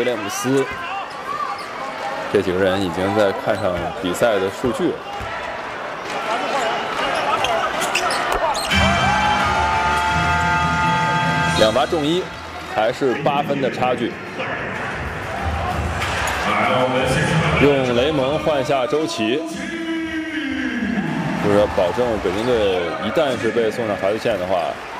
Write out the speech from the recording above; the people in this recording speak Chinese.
威廉姆斯，这几个人已经在看上比赛的数据了。2罚中1，还是8分的差距。用雷蒙换下周琦，就是说保证北京队一旦是被送上罚球线的话。